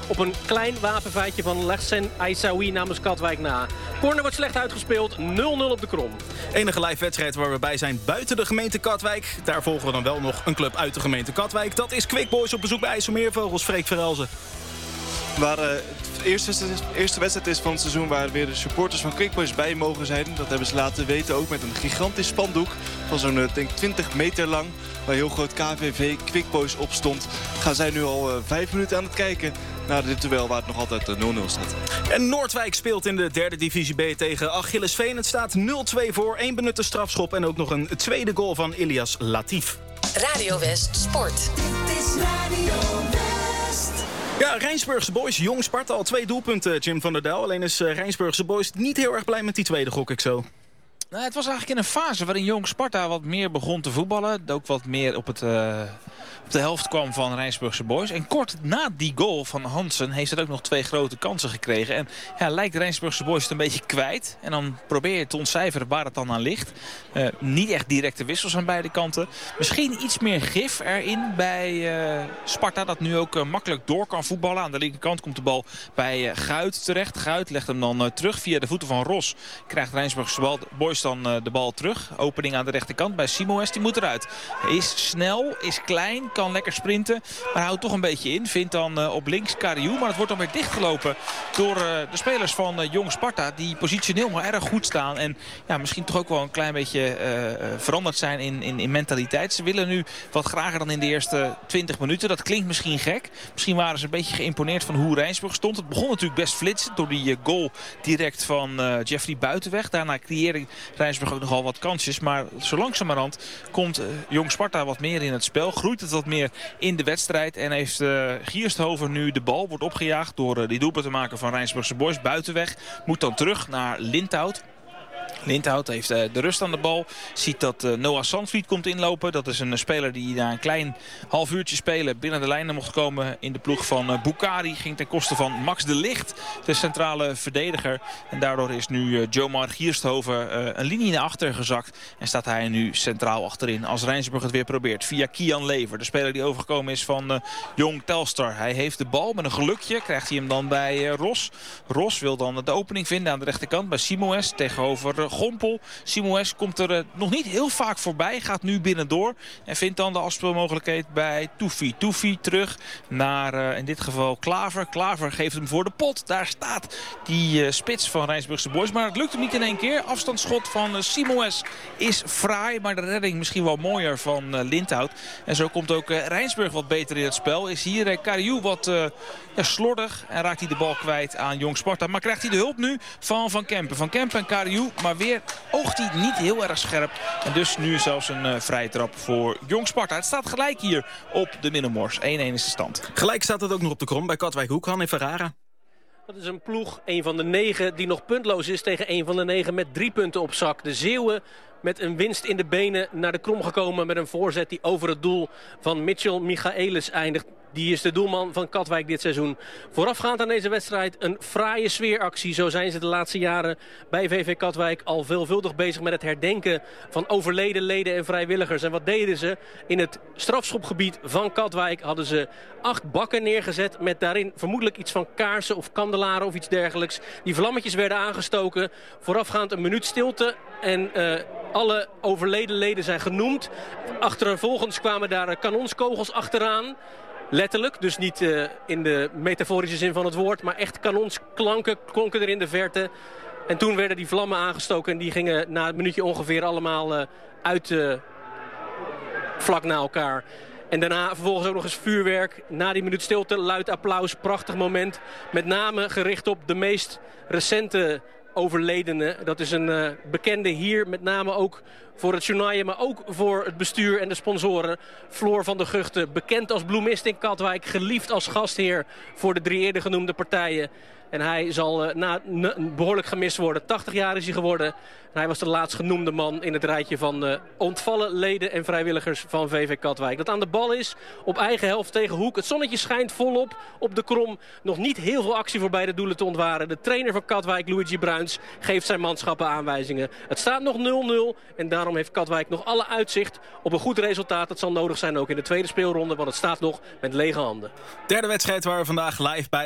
op een klein wapenfeitje van Lahsen Aissaoui namens Katwijk na. Corner wordt slecht uitgespeeld, 0-0 op de Krom. Enige live wedstrijd waar we bij zijn buiten de gemeente Katwijk. Daar volgen we dan wel nog een club uit de gemeente Katwijk. Dat is Quick Boys op bezoek bij IJsselmeervogels. Freek Verhelzen. Waar het eerste wedstrijd is van het seizoen waar weer de supporters van Quick Boys bij mogen zijn. Dat hebben ze laten weten ook met een gigantisch spandoek van zo'n 20 meter lang. Waar heel groot KVV Quick Boys op stond. Gaan zij nu al 5 minuten aan het kijken naar dit duel waar het nog altijd 0-0 staat. En Noordwijk speelt in de derde divisie B tegen Achillesveen. Het staat 0-2 voor, 1 benutte strafschop en ook nog een tweede goal van Ilias Latif. Radio West Sport. Dit is Radio West. Ja, Rijnsburgse Boys, Jong Sparta, al 2 doelpunten, Jim van der Del. Alleen is Rijnsburgse Boys niet heel erg blij met die tweede, gok ik zo. Nou, het was eigenlijk in een fase waarin Jong Sparta wat meer begon te voetballen. Ook wat meer op de helft kwam van Rijnsburgse Boys. En kort na die goal van Hansen heeft het ook nog 2 grote kansen gekregen. En ja, lijkt Rijnsburgse Boys het een beetje kwijt. En dan probeer je te ontcijferen waar het dan aan ligt. Niet echt directe wissels aan beide kanten. Misschien iets meer gif erin bij Sparta. Dat nu ook makkelijk door kan voetballen. Aan de linkerkant komt de bal bij Guit terecht. Guit legt hem dan terug via de voeten van Ros. Krijgt Rijnsburgse Boys dan de bal terug. Opening aan de rechterkant bij Simoes. Die moet eruit. Hij is snel, is klein, kan lekker sprinten. Maar houdt toch een beetje in. Vindt dan op links Kariou. Maar het wordt dan weer dichtgelopen door de spelers van Jong Sparta. Die positioneel maar erg goed staan. En ja, misschien toch ook wel een klein beetje veranderd zijn in mentaliteit. Ze willen nu wat grager dan in de eerste 20 minuten. Dat klinkt misschien gek. Misschien waren ze een beetje geïmponeerd van hoe Rijnsburg stond. Het begon natuurlijk best flitsend door die goal direct van Jeffrey Buitenweg. Daarna creëerde Rijnsburg ook nogal wat kansjes. Maar zo langzamerhand komt Jong Sparta wat meer in het spel. Groeit het wat meer in de wedstrijd. En heeft Giersthoven nu de bal. Wordt opgejaagd door die doelpunt te maken van Rijnsburgse Boys. Buitenweg moet dan terug naar Lindhout. Lindhout heeft de rust aan de bal. Ziet dat Noah Sandvliet komt inlopen. Dat is een speler die na een klein half uurtje spelen binnen de lijnen mocht komen in de ploeg van Boukari. Ging ten koste van Max de Ligt, de centrale verdediger. En daardoor is nu Jomar Giersthoven een linie naar achter gezakt. En staat hij nu centraal achterin als Rijnsburg het weer probeert. Via Kian Lever, de speler die overgekomen is van Jong Telstar. Hij heeft de bal met een gelukje. Krijgt hij hem dan bij Ros. Ros wil dan de opening vinden aan de rechterkant bij Simoes tegenover Gompel. Simoes komt er nog niet heel vaak voorbij. Gaat nu binnendoor. En vindt dan de afspeelmogelijkheid bij Toufi. Toufi terug naar in dit geval Klaver. Klaver geeft hem voor de pot. Daar staat die spits van Rijnsburgse Boys. Maar het lukt hem niet in één keer. Afstandsschot van Simoes is fraai. Maar de redding misschien wel mooier van Lindhout. En zo komt ook Rijnsburg wat beter in het spel. Is hier Kariou wat slordig. En raakt hij de bal kwijt aan Jong Sparta. Maar krijgt hij de hulp nu van Van Kempen. Van Kempen en Kariou. Maar weer oogt hij niet heel erg scherp. En dus nu zelfs een vrije trap voor Jong Sparta. Het staat gelijk hier op de Middenmors. 1-1 is de stand. Gelijk staat het ook nog op de Krom bij Katwijk Hoek. Hanne Ferrara. Dat is een ploeg, een van de 9 die nog puntloos is tegen een van de 9 met 3 punten op zak. De Zeeuwen met een winst in de benen naar de Krom gekomen met een voorzet die over het doel van Mitchell Michaelis eindigt. Die is de doelman van Katwijk dit seizoen. Voorafgaand aan deze wedstrijd een fraaie sfeeractie. Zo zijn ze de laatste jaren bij VV Katwijk al veelvuldig bezig met het herdenken van overleden leden en vrijwilligers. En wat deden ze? In het strafschopgebied van Katwijk hadden ze 8 bakken neergezet met daarin vermoedelijk iets van kaarsen of kandelaren of iets dergelijks. Die vlammetjes werden aangestoken. Voorafgaand een minuut stilte en alle overleden leden zijn genoemd. Achtervolgens kwamen daar kanonskogels achteraan. Letterlijk, dus niet in de metaforische zin van het woord, maar echt kanonsklanken klonken er in de verte. En toen werden die vlammen aangestoken en die gingen na een minuutje ongeveer allemaal uit vlak na elkaar. En daarna vervolgens ook nog eens vuurwerk. Na die minuut stilte, luid applaus, prachtig moment. Met name gericht op de meest recente overledene. Dat is een bekende hier, met name ook voor het journaal, maar ook voor het bestuur en de sponsoren. Floor van der Guchten, bekend als bloemist in Katwijk, geliefd als gastheer voor de 3 eerder genoemde partijen. En hij zal behoorlijk gemist worden. 80 jaar is hij geworden. En hij was de laatst genoemde man in het rijtje van ontvallen leden en vrijwilligers van VV Katwijk. Dat aan de bal is, op eigen helft tegen Hoek. Het zonnetje schijnt volop op de Krom. Nog niet heel veel actie voor beide doelen te ontwaren. De trainer van Katwijk, Luigi Bruins, geeft zijn manschappen aanwijzingen. Het staat nog 0-0 en daarom heeft Katwijk nog alle uitzicht op een goed resultaat. Dat zal nodig zijn ook in de tweede speelronde, want het staat nog met lege handen. Derde wedstrijd waar we vandaag live bij